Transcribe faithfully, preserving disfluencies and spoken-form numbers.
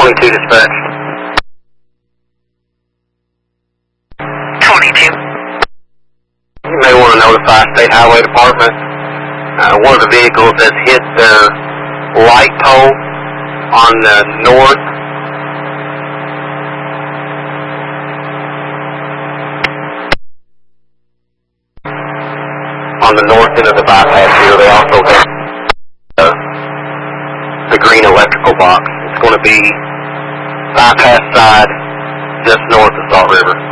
twenty-two dispatched. twenty-two. You may want to notify State Highway Department. Uh, one of the vehicles has hit their light pole on the north. On the north end of the bypass here, they also have uh, the green electrical box. It's going to be bypass side just north of Salt River.